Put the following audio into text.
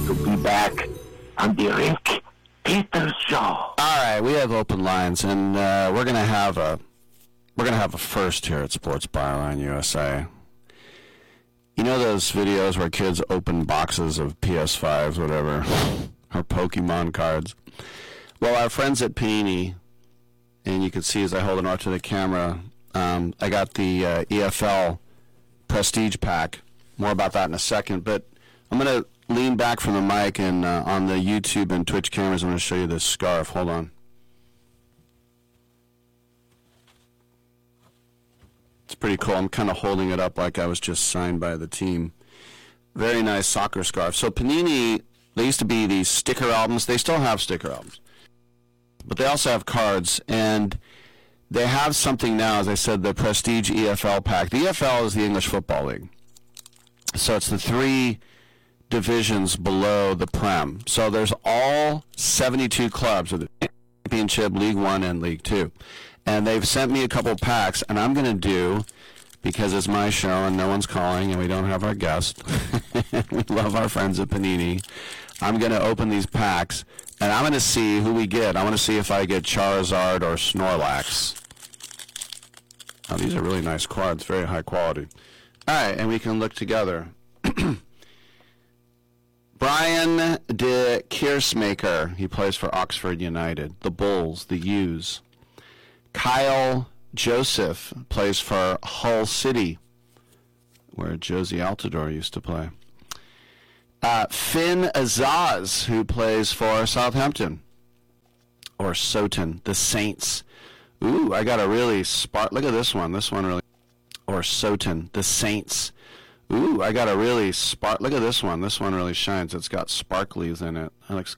to be back on the Rick Peters Show. All right, we have open lines, and we're gonna have a first here at Sports Byline USA. You know those videos where kids open boxes of PS5s, whatever, or Pokemon cards? Well, our friends at Panini, and you can see as I hold it up to the camera, I got the EFL Prestige Pack. More about that in a second, but I'm going to lean back from the mic, and on the YouTube and Twitch cameras, I'm going to show you this scarf. Hold on. It's pretty cool. I'm kind of holding it up like I was just signed by the team. Very nice soccer scarf. So Panini, they used to be these sticker albums. They still have sticker albums. But they also have cards, and they have something now, as I said, the Prestige EFL Pack. The EFL is the English Football League. So it's the 3 divisions below the Prem. So there's all 72 clubs with the Championship, League 1, and League 2. And they've sent me a couple packs, and I'm going to do, because it's my show and no one's calling and we don't have our guest, we love our friends at Panini, I'm going to open these packs, and I'm going to see who we get. I want to see if I get Charizard or Snorlax. Oh, these are really nice cards, very high quality. All right, and we can look together. Brian de Keersmaker, he plays for Oxford United, the Bulls, the U's. Kyle Joseph plays for Hull City, where Josie Altidore used to play. Finn Azaz, who plays for Southampton, or Soton, the Saints. Ooh, I got a really look at this one. This one really, or Soton, the Saints. Ooh, I got a really look at this one. This one really shines. It's got sparklies in it. That looks